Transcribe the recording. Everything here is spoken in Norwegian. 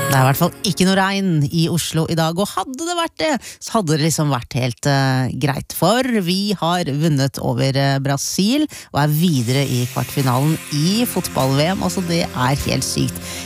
Det er I hvert fall ikke noe regn I Oslo I dag, og hadde det vært det, så hadde det liksom vært helt greit, for vi har vunnet over Brasil, og videre I kvartfinalen I fotball-VM, altså det helt sykt.